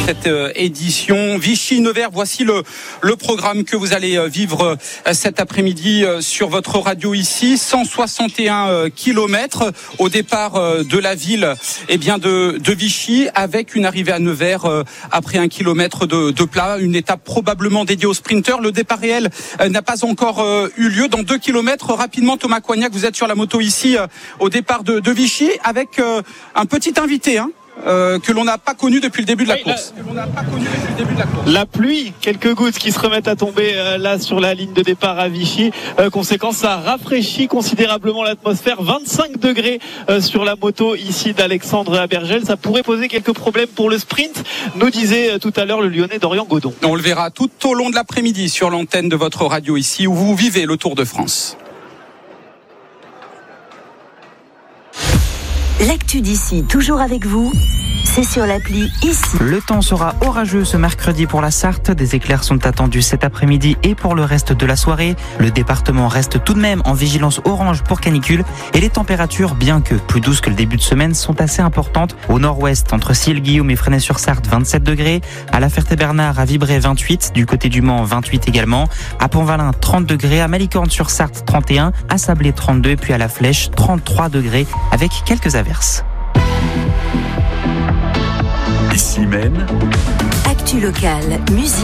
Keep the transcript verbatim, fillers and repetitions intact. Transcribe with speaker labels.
Speaker 1: cette édition Vichy-Nevers. Voici le, le programme que vous allez vivre cet après-midi sur votre radio ici. cent soixante et un kilomètres au départ de la ville eh bien de, de Vichy, avec une arrivée à Nevers après un kilomètre de, de plat. Une étape probablement dédiée aux sprinteurs. Le départ réel n'a pas encore eu lieu. Dans deux kilomètres, rapidement, Thomas Coignac, vous êtes sur la moto ici au départ de, de Vichy avec un petit invité, hein. Euh, que l'on n'a pas connu depuis le début de la oui, course. La... Que l'on n'a pas connu depuis le début de la course.
Speaker 2: La pluie, quelques gouttes qui se remettent à tomber euh, là sur la ligne de départ à Vichy. Euh, conséquence, ça rafraîchit considérablement l'atmosphère. vingt-cinq degrés euh, sur la moto ici d'Alexandre Abergel. Ça pourrait poser quelques problèmes pour le sprint, nous disait euh, tout à l'heure le Lyonnais Dorian Godon.
Speaker 1: On le verra tout au long de l'après-midi sur l'antenne de votre radio ici où vous vivez le Tour de France.
Speaker 3: L'actu d'ici, toujours avec vous, c'est sur l'appli ici.
Speaker 4: Le temps sera orageux ce mercredi pour la Sarthe. Des éclairs sont attendus cet après-midi et pour le reste de la soirée. Le département reste tout de même en vigilance orange pour canicule. Et les températures, bien que plus douces que le début de semaine, sont assez importantes. Au nord-ouest, entre Sille-Guillaume et Fresnay-sur-Sarthe, vingt-sept degrés. À La Ferté-Bernard, à Vibré, vingt-huit. Du côté du Mans, vingt-huit également. À Pont-Valin, trente degrés. À Malicorne-sur-Sarthe, trente et un. À Sablé, trente-deux. Et puis à La Flèche, trente-trois degrés avec quelques averses.
Speaker 5: Ici même,
Speaker 3: actu locale, musique.